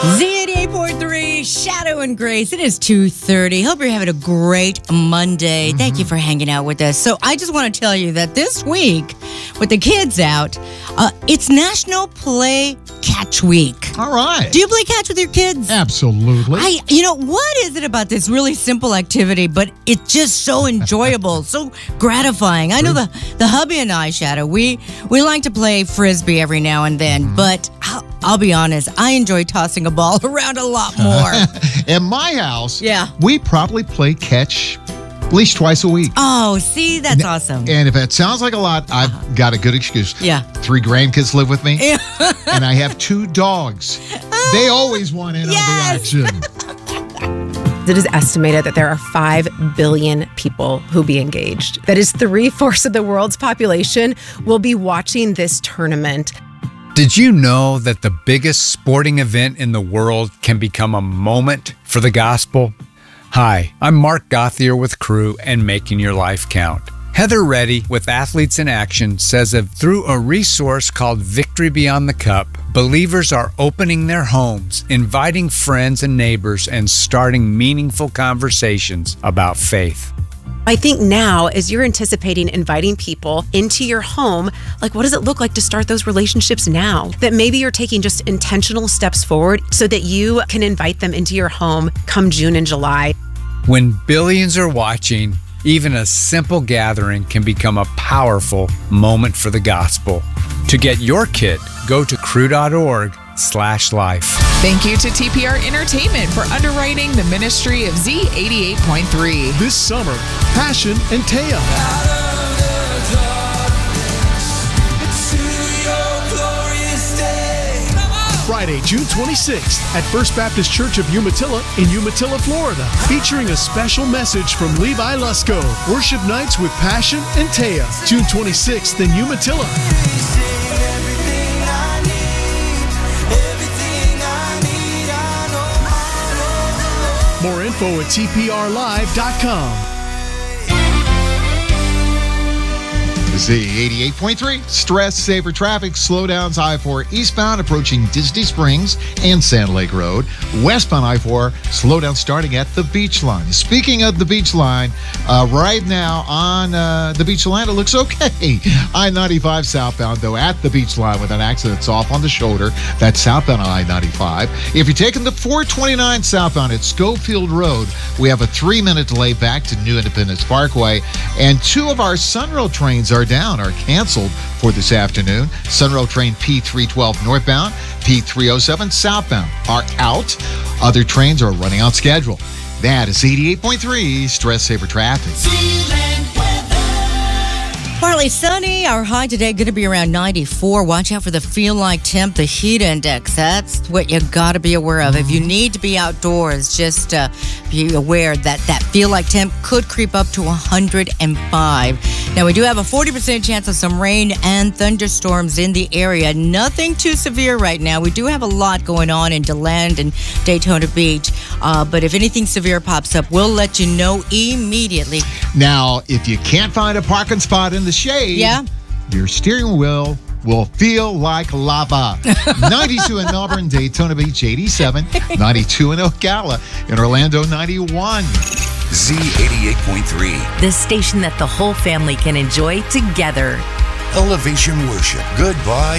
Z88.3, Shadow and Grace. It is 2:30. Hope you're having a great Monday. Thank you for hanging out with us. So I just want to tell you that this week, with the kids out, it's National Play Catch Week. All right. Do you play catch with your kids? Absolutely. What is it about this really simple activity, but it's just so enjoyable, so gratifying. I know the hubby and I, Shadow, we like to play Frisbee every now and then, but I'll be honest, I enjoy tossing a ball around a lot more. In my house, Yeah. we probably play catch at least twice a week. Oh, see, that's awesome. And if it sounds like a lot, I've got a good excuse. Yeah. 3 grandkids live with me, Yeah. and I have 2 dogs. They always want in on the action. It is estimated that there are 5 billion people who be engaged. That is 3/4 of the world's population will be watching this tournament. Did you know that the biggest sporting event in the world can become a moment for the gospel? Hi, I'm Mark Gothier with Crew and Making Your Life Count. Heather Reddy with Athletes in Action says that through a resource called Victory Beyond the Cup, believers are opening their homes, inviting friends and neighbors, and starting meaningful conversations about faith. I think now, as you're anticipating inviting people into your home, like what does it look like to start those relationships now? That maybe you're taking just intentional steps forward so that you can invite them into your home come June and July. When billions are watching, even a simple gathering can become a powerful moment for the gospel. To get your kit, go to crew.org/life. Thank you to TPR Entertainment for underwriting the ministry of Z88.3. This summer, Passion and Taya. Friday, June 26th at First Baptist Church of Umatilla in Umatilla, Florida, featuring a special message from Levi Lusko. Worship nights with Passion and Taya, June 26th in Umatilla. More info at tprlive.com. Z88.3, stress saver traffic, slowdowns I-4 eastbound approaching Disney Springs and Sand Lake Road. Westbound I-4, slowdown starting at the Beach Line. Speaking of the Beach Line, right now on the Beach Line, it looks okay. I-95 southbound, though, at the Beach Line with an accident that's off on the shoulder. That's southbound I-95. If you're taking the 429 southbound at Schofield Road, we have a 3-minute delay back to New Independence Parkway. And 2 of our Sunrail trains are canceled for this afternoon. Sunrail train P312 northbound, P307 southbound are out. Other trains are running on schedule. That is 88.3 Stress Saver Traffic. Partly sunny. Our high today going to be around 94. Watch out for the feel like temp, the heat index. That's what you got to be aware of. If you need to be outdoors, just be aware that feel like temp could creep up to 105. Now, we do have a 40% chance of some rain and thunderstorms in the area. Nothing too severe right now. We do have a lot going on in DeLand and Daytona Beach. But if anything severe pops up, we'll let you know immediately. Now, if you can't find a parking spot in the shade, your steering wheel will feel like lava. 92 in Melbourne, Daytona Beach 87, 92 in Ocala, in Orlando 91. Z88.3. The station that the whole family can enjoy together. Elevation Worship. Goodbye.